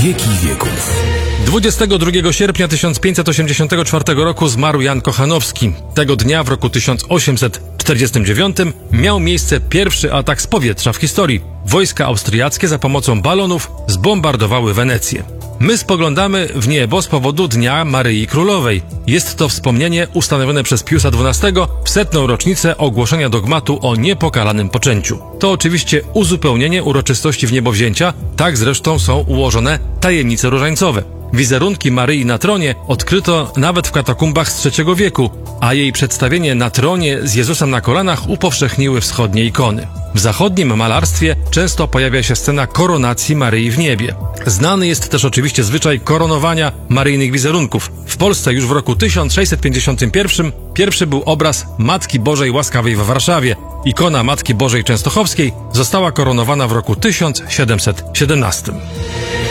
wieki wieków. 22 sierpnia 1584 roku zmarł Jan Kochanowski. Tego dnia w roku 1849 miał miejsce pierwszy atak z powietrza w historii. Wojska austriackie za pomocą balonów zbombardowały Wenecję. My spoglądamy w niebo z powodu Dnia Maryi Królowej. Jest to wspomnienie ustanowione przez Piusa XII w 100. rocznicę ogłoszenia dogmatu o niepokalanym poczęciu. To oczywiście uzupełnienie uroczystości wniebowzięcia, tak zresztą są ułożone tajemnice różańcowe. Wizerunki Maryi na tronie odkryto nawet w katakumbach z III wieku, a jej przedstawienie na tronie z Jezusem na kolanach upowszechniły wschodnie ikony. W zachodnim malarstwie często pojawia się scena koronacji Maryi w niebie. Znany jest też oczywiście zwyczaj koronowania maryjnych wizerunków. W Polsce już w roku 1651 pierwszy był obraz Matki Bożej Łaskawej w Warszawie. Ikona Matki Bożej Częstochowskiej została koronowana w roku 1717.